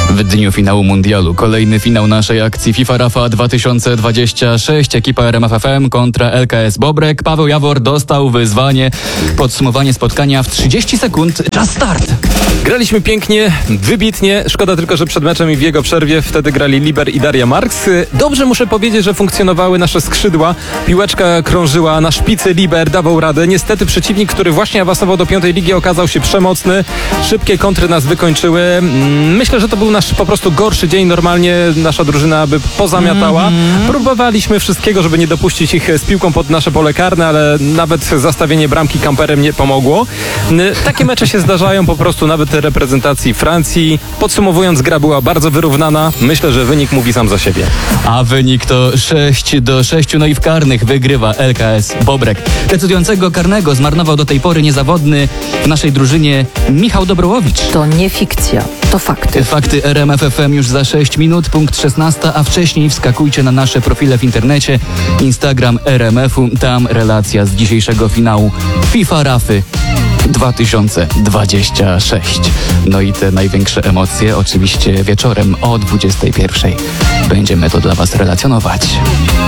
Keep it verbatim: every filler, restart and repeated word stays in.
W dniu finału mundialu kolejny finał naszej akcji FIFA Rafa dwa tysiące dwadzieścia sześć. Ekipa R M F F M kontra L K S Bobrek. Paweł Jawor dostał wyzwanie. Podsumowanie spotkania w trzydzieści sekund. Czas start! Graliśmy pięknie, wybitnie. Szkoda tylko, że przed meczem i w jego przerwie wtedy grali Liber i Daria Marks. Dobrze muszę powiedzieć, że funkcjonowały nasze skrzydła. Piłeczka krążyła na szpicy, Liber dawał radę. Niestety przeciwnik, który właśnie awansował do piątej ligi, okazał się przemocny. Szybkie kontry nas wykończyły. Myślę, że to był nasz po prostu gorszy dzień. Normalnie nasza drużyna by pozamiatała. Mm-hmm. Próbowaliśmy wszystkiego, żeby nie dopuścić ich z piłką pod nasze pole karne, ale nawet zastawienie bramki kamperem nie pomogło. Takie mecze się zdarzają po prostu nawet reprezentacji Francji. Podsumowując, gra była bardzo wyrównana. Myślę, że wynik mówi sam za siebie. A wynik to sześć do sześciu, no i w karnych wygrywa L K S Bobrek. Decydującego karnego zmarnował do tej pory niezawodny w naszej drużynie Michał Dobrołowicz. To nie fikcja, to fakty. Fakty R M F F M już za sześć minut, punkt szesnasty, a wcześniej wskakujcie na nasze profile w internecie, Instagram R M F u, tam relacja z dzisiejszego finału FIFA Rafy dwa tysiące dwadzieścia sześć. No i te największe emocje oczywiście wieczorem o dwudziestej pierwszej będziemy to dla Was relacjonować.